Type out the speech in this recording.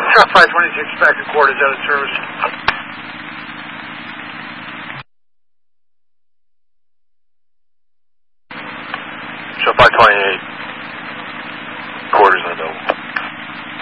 Truck 526 back to court is out of service. Truck 528.